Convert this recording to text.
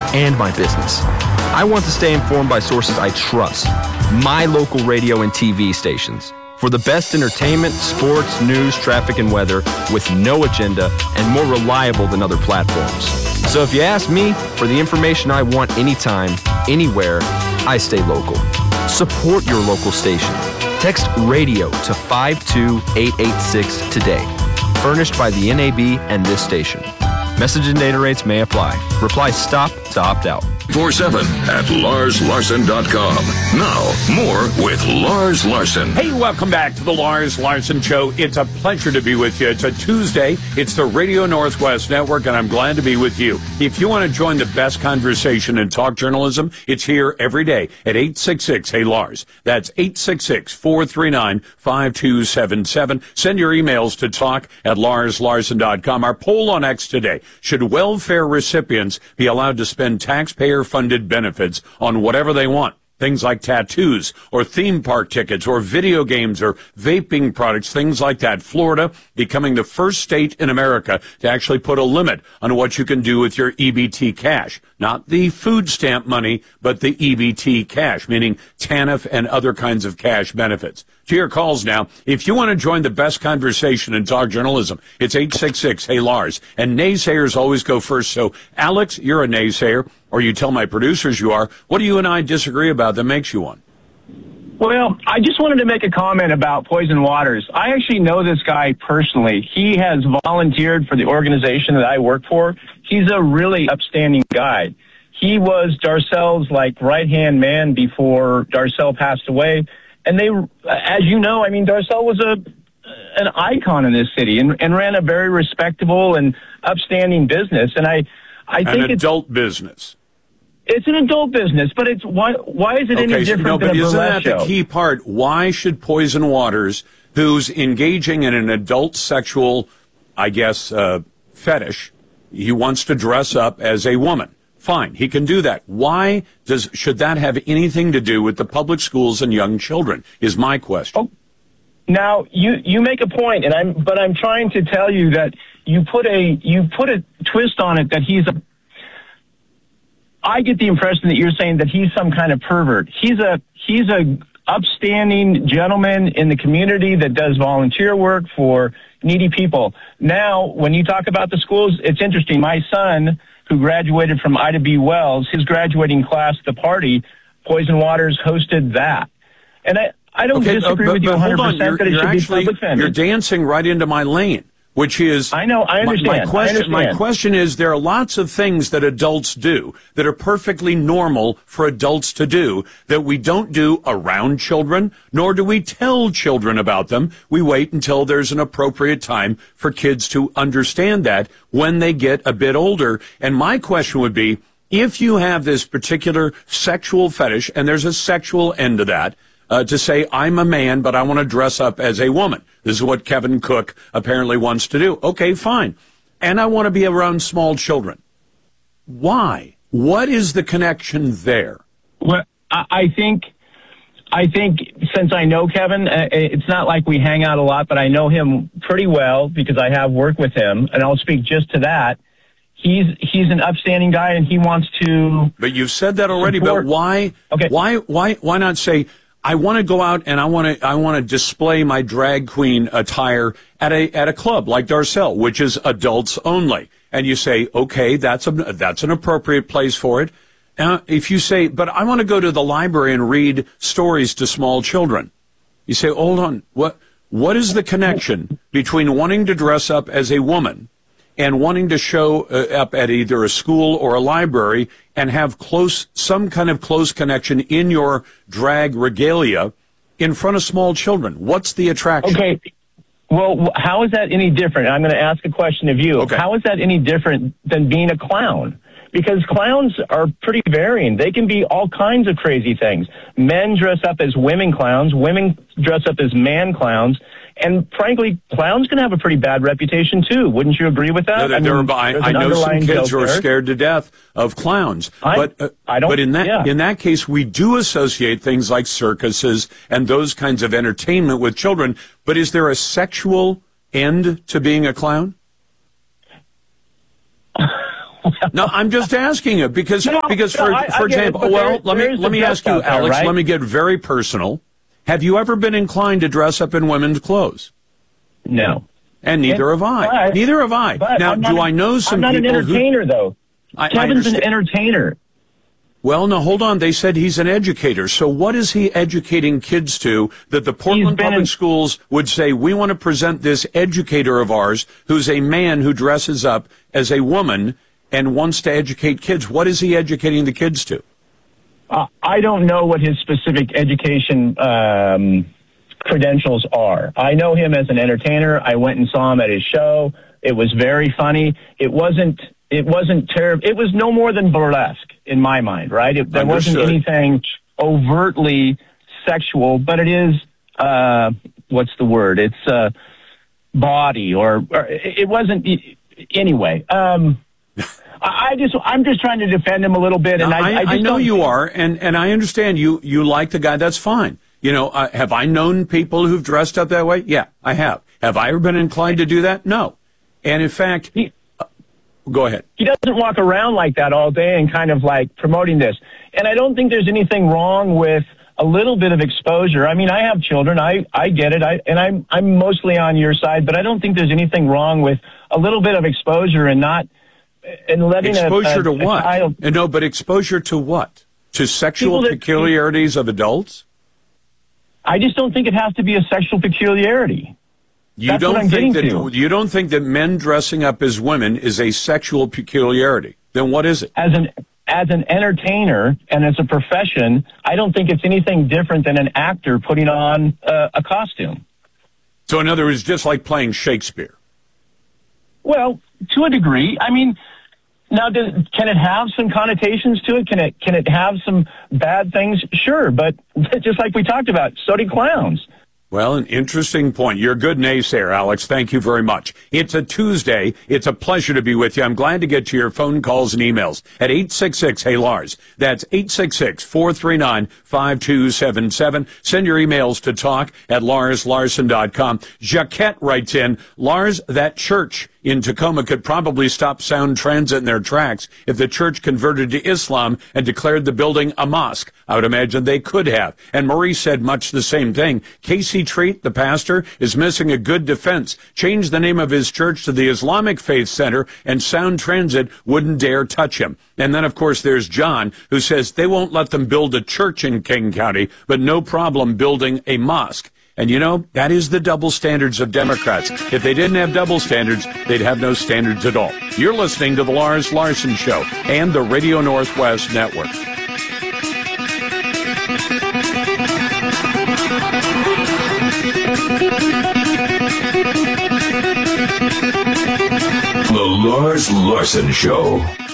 and my business. I want to stay informed by sources I trust, my local radio and TV stations, for the best entertainment, sports, news, traffic, and weather with no agenda and more reliable than other platforms. So if you ask me for the information I want anytime, anywhere, I stay local. Support your local station. Text radio to 52886 today. Furnished by the NAB and this station. Message and data rates may apply. Reply STOP to opt out. 24/7 at LarsLarson.com. Now, more with Lars Larson. Hey, welcome back to the Lars Larson Show. It's a pleasure to be with you. It's a Tuesday. It's the Radio Northwest Network, and I'm glad to be with you. If you want to join the best conversation in talk journalism, it's here every day at 866-HEY-LARS. That's 866-439-5277. Send your emails to talk@LarsLarson.com. Our poll on X today: should welfare recipients be allowed to spend taxpayer-funded benefits on whatever they want? Things like tattoos or theme park tickets or video games or vaping products, things like that. Florida becoming the first state in America to actually put a limit on what you can do with your EBT cash. Not the food stamp money, but the EBT cash, meaning TANF and other kinds of cash benefits. To your calls now. If you want to join the best conversation in talk journalism, it's 866-HEY-LARS. And naysayers always go first. So, Alex, you're a naysayer, or you tell my producers you are. What do you and I disagree about that makes you one? Well, I just wanted to make a comment about Poison Waters. I actually know this guy personally. He has volunteered for the organization that I work for. He's a really upstanding guy. He was Darcel's right-hand man before Darcel passed away. And they, as you know, I mean, Darcel was an icon in this city and ran a very respectable and upstanding business. And I think an adult business. It's an adult business, but it's why is it any different than a burlesque show? Isn't that the key part? Why should Poison Waters, who's engaging in an adult sexual, fetish, he wants to dress up as a woman? Fine, he can do that. Why should that have anything to do with the public schools and young children, is my question. Oh, now, you make a point, but I'm trying to tell you that you put a twist on it that I get the impression that you're saying that he's some kind of pervert. He's a upstanding gentleman in the community that does volunteer work for needy people. Now, when you talk about the schools, it's interesting. My son, who graduated from Ida B. Wells, his graduating class, the party, Poison Waters hosted that. And I don't disagree with you 100% that it should be public funded. You're dancing right into my lane, which is... I know, I understand. My question is, there are lots of things that adults do that are perfectly normal for adults to do that we don't do around children, nor do we tell children about them. We wait until there's an appropriate time for kids to understand that when they get a bit older. And my question would be, if you have this particular sexual fetish, and there's a sexual end to that, to say, I'm a man, but I want to dress up as a woman. This is what Kevin Cook apparently wants to do. Okay, fine. And I want to be around small children. Why? What is the connection there? Well, I think since I know Kevin, it's not like we hang out a lot, but I know him pretty well because I have worked with him, and I'll speak just to that. He's an upstanding guy, and he wants to... But you've said that already, but why? Okay. Why not say... I want to go out and I want to display my drag queen attire at a club like Darcel, which is adults only. And you say, okay, that's an appropriate place for it. If you say, but I want to go to the library and read stories to small children, you say, hold on, what is the connection between wanting to dress up as a woman and wanting to show up at either a school or a library and have some kind of close connection in your drag regalia in front of small children? What's the attraction? Okay. Well, how is that any different? I'm going to ask a question of you. Okay. How is that any different than being a clown? Because clowns are pretty varying. They can be all kinds of crazy things. Men dress up as women clowns. Women dress up as man clowns. And frankly, clowns can have a pretty bad reputation, too. Wouldn't you agree with that? I know some kids who are scared to death of clowns. But in that case, we do associate things like circuses and those kinds of entertainment with children. But is there a sexual end to being a clown? No, I'm just asking it because for example, let me ask you, Alex. Right? Let me get very personal. Have you ever been inclined to dress up in women's clothes? No. And neither have I. Neither have I. Now, I know some people I'm not an entertainer, though. Kevin's an entertainer. Well, no, hold on. They said he's an educator. So what is he educating kids to that the Portland Public Schools would say, we want to present this educator of ours who's a man who dresses up as a woman and wants to educate kids? What is he educating the kids to? I don't know what his specific education credentials are. I know him as an entertainer. I went and saw him at his show. It was very funny. It wasn't terrible. It was no more than burlesque in my mind, right? There wasn't anything overtly sexual, but it is, what's the word? It's body or it wasn't anyway. I'm just trying to defend him a little bit. And I know you are. And I understand you like the guy. That's fine. You know, have I known people who've dressed up that way? Yeah, I have. Have I ever been inclined to do that? No. And in fact, go ahead. He doesn't walk around like that all day and kind of like promoting this. And I don't think there's anything wrong with a little bit of exposure. I mean, I have children. I get it. I'm mostly on your side, but I don't think there's anything wrong with a little bit of exposure and letting exposure to what? Child. No, but exposure to what? To sexual peculiarities of adults? I just don't think it has to be a sexual peculiarity. You don't think that men dressing up as women is a sexual peculiarity? Then what is it? As an entertainer and as a profession, I don't think it's anything different than an actor putting on a costume. So in other words, just like playing Shakespeare. Well, to a degree. I mean, now can it have some connotations to it? Can it have some bad things? Sure, but just like we talked about, so do clowns. Well, an interesting point. You're a good naysayer, Alex. Thank you very much. It's a Tuesday. It's a pleasure to be with you. I'm glad to get to your phone calls and emails at 866-HEY-LARS. That's 866-439-5277. Send your emails to talk@LarsLarson.com. Jaquette writes in, Lars, that church in Tacoma could probably stop Sound Transit in their tracks if the church converted to Islam and declared the building a mosque. I would imagine they could have. And Marie said much the same thing. Casey Treat, the pastor, is missing a good defense. Change the name of his church to the Islamic Faith Center and Sound Transit wouldn't dare touch him. And then, of course, there's John, who says they won't let them build a church in King County, but no problem building a mosque. And, you know, that is the double standards of Democrats. If they didn't have double standards, they'd have no standards at all. You're listening to The Lars Larson Show and the Radio Northwest Network. The Lars Larson Show.